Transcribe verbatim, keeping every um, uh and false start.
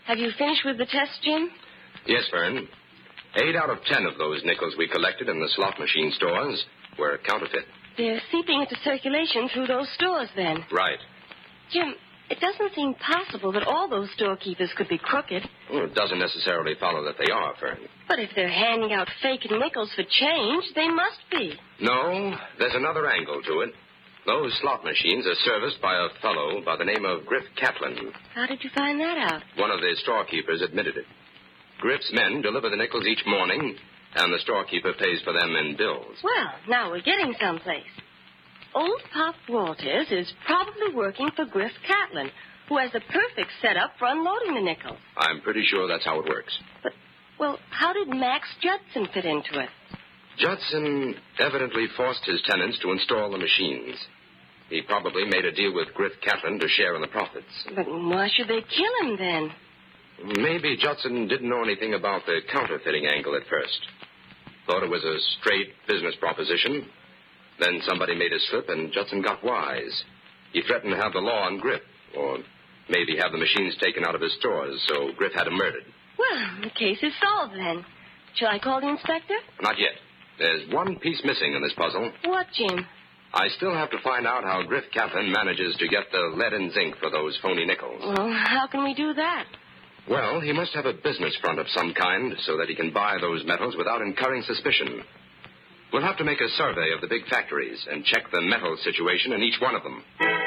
Have you finished with the test, Jim? Yes, Fern. Eight out of ten of those nickels we collected in the slot machine stores were counterfeit. They're seeping into circulation through those stores, then. Right. Jim, it doesn't seem possible that all those storekeepers could be crooked. Well, it doesn't necessarily follow that they are, Fern. But if they're handing out fake nickels for change, they must be. No, there's another angle to it. Those slot machines are serviced by a fellow by the name of Griff Catlin. How did you find that out? One of the storekeepers admitted it. Griff's men deliver the nickels each morning, and the storekeeper pays for them in bills. Well, now we're getting someplace. Old Pop Walters is probably working for Griff Catlin, who has the perfect setup for unloading the nickels. I'm pretty sure that's how it works. But, well, how did Max Judson fit into it? Judson evidently forced his tenants to install the machines. He probably made a deal with Griff Catlin to share in the profits. But why should they kill him, then? Maybe Judson didn't know anything about the counterfeiting angle at first. Thought it was a straight business proposition. Then somebody made a slip, and Judson got wise. He threatened to have the law on Griff, or maybe have the machines taken out of his stores, so Griff had him murdered. Well, the case is solved, then. Shall I call the inspector? Not yet. There's one piece missing in this puzzle. What, Jim? I still have to find out how Griff Catlin manages to get the lead and zinc for those phony nickels. Well, how can we do that? Well, he must have a business front of some kind so that he can buy those metals without incurring suspicion. We'll have to make a survey of the big factories and check the metal situation in each one of them.